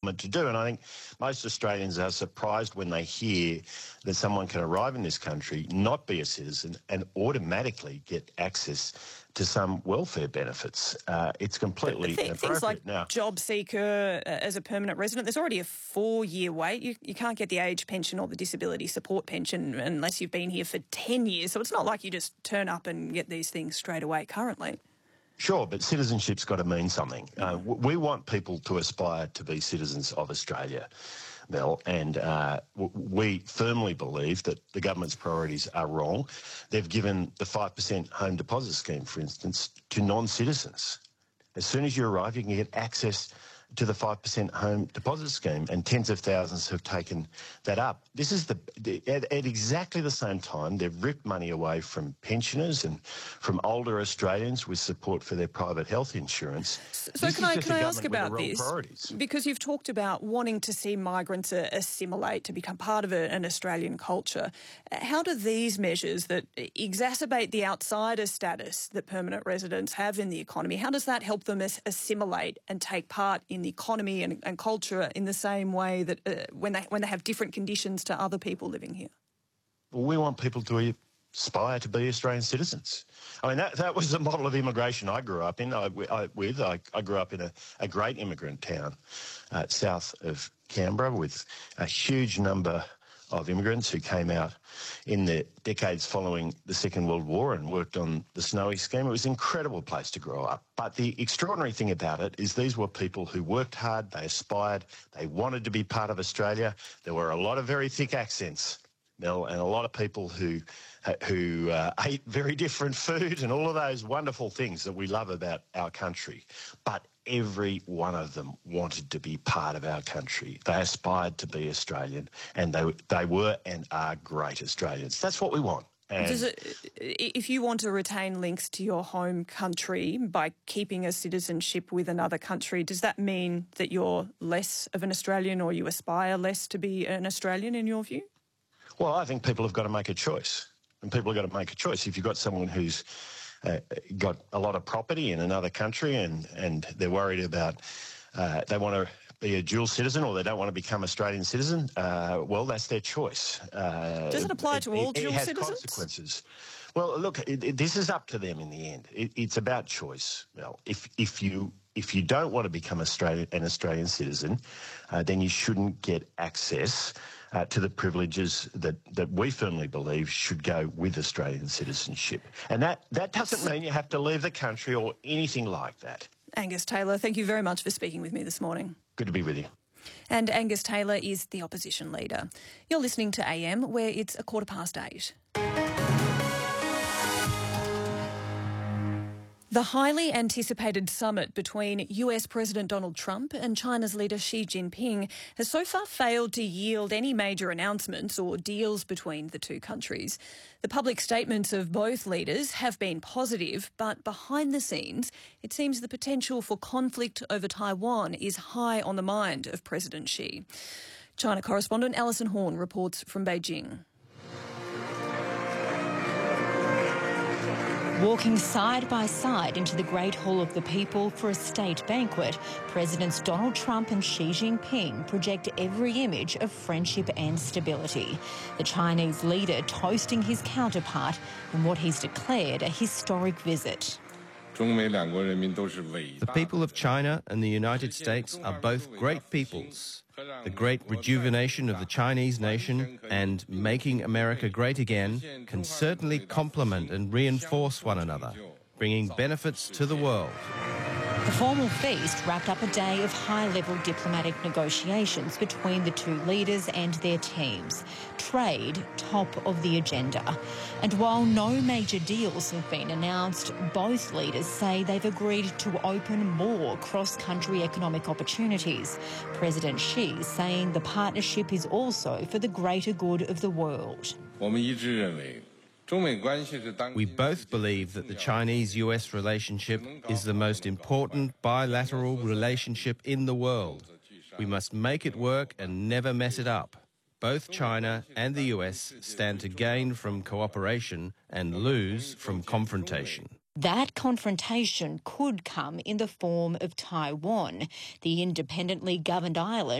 government to do. And I think most Australians are surprised when they hear that someone can arrive in this country, not be a citizen, and automatically get access to some welfare benefits. It's completely inappropriate. Things like now, job seeker as a permanent resident, there's already a 4-year wait. You can't get the age pension or the disability support pension unless you've been here for 10 years. So it's not like you just turn up and get these things straight away currently. Sure, but citizenship's got to mean something. We want people to aspire to be citizens of Australia, Mel, and we firmly believe that the government's priorities are wrong. They've given the 5% home deposit scheme, for instance, to non-citizens. As soon as you arrive, you can get access to the 5% home deposit scheme, and tens of thousands have taken that up. This is at exactly the same time they've ripped money away from pensioners and from older Australians with support for their private health insurance. So can I ask about this? Because you've talked about wanting to see migrants assimilate, to become part of an Australian culture. How do these measures that exacerbate the outsider status that permanent residents have in the economy, how does that help them assimilate and take part in the economy and culture in the same way that when they have different conditions to other people living here? Well, we want people to aspire to be Australian citizens. I mean, that was the model of immigration I grew up in. I grew up in a great immigrant town south of Canberra with a huge number of immigrants who came out in the decades following the Second World War and worked on the Snowy scheme. It was an incredible place to grow up. But the extraordinary thing about it is these were people who worked hard, they aspired, they wanted to be part of Australia. There were a lot of very thick accents, Mel, and a lot of people who ate very different food and all of those wonderful things that we love about our country. But every one of them wanted to be part of our country. They aspired to be Australian, and they were and are great Australians. That's what we want. If you want to retain links to your home country by keeping a citizenship with another country, does that mean that you're less of an Australian, or you aspire less to be an Australian in your view? Well, I think people have got to make a choice, and people have got to make a choice. If you've got someone who's got a lot of property in another country and they're worried about they want to be a dual citizen or they don't want to become Australian citizen, well, that's their choice. Does it apply to all dual citizens? It has consequences. Well, look, this is up to them in the end. It's about choice. Well, if you don't want to become an Australian citizen, then you shouldn't get access to the privileges that we firmly believe should go with Australian citizenship. And that doesn't mean you have to leave the country or anything like that. Angus Taylor, thank you very much for speaking with me this morning. Good to be with you. And Angus Taylor is the opposition leader. You're listening to AM, where it's 8:15. The highly anticipated summit between US President Donald Trump and China's leader Xi Jinping has so far failed to yield any major announcements or deals between the two countries. The public statements of both leaders have been positive, but behind the scenes, it seems the potential for conflict over Taiwan is high on the mind of President Xi. China correspondent Alison Horn reports from Beijing. Walking side by side into the Great Hall of the People for a state banquet, Presidents Donald Trump and Xi Jinping project every image of friendship and stability. The Chinese leader toasting his counterpart in what he's declared a historic visit. The people of China and the United States are both great peoples. The great rejuvenation of the Chinese nation and making America great again can certainly complement and reinforce one another, bringing benefits to the world. The formal feast wrapped up a day of high-level diplomatic negotiations between the two leaders and their teams. Trade top of the agenda. And while no major deals have been announced, both leaders say they've agreed to open more cross-country economic opportunities. President Xi saying the partnership is also for the greater good of the world. We both believe that the Chinese-US relationship is the most important bilateral relationship in the world. We must make it work and never mess it up. Both China and the US stand to gain from cooperation and lose from confrontation. That confrontation could come in the form of Taiwan, the independently governed island